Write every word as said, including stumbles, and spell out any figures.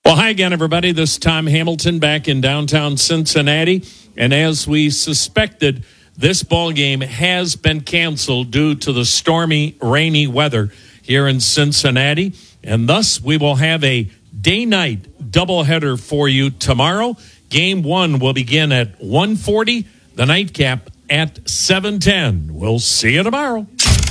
Well, hi again, everybody. This is Tom Hamilton back in downtown Cincinnati. And as we suspected, this ball game has been canceled due to the stormy, rainy weather here in Cincinnati. And thus, we will have a day-night doubleheader for you tomorrow. Game one will begin at one forty, the nightcap at seven ten. We'll see you tomorrow.